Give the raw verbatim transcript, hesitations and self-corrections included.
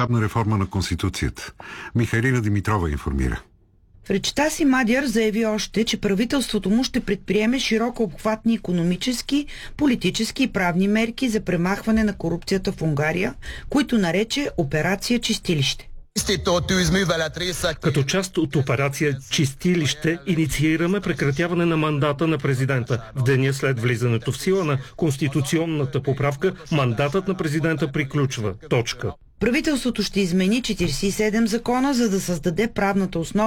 мащабна реформа на Конституцията. Михайлина Димитрова информира. В речта си Мадяр заяви още, че правителството му ще предприеме широко обхватни икономически, политически и правни мерки за премахване на корупцията в Унгария, които нарече операция Чистилище. Като част от операция Чистилище инициираме прекратяване на мандата на президента. В деня след влизането в сила на конституционната поправка, мандатът на президента приключва. Точка. Правителството ще измени четиридесет и седем закона, за да създаде правната основа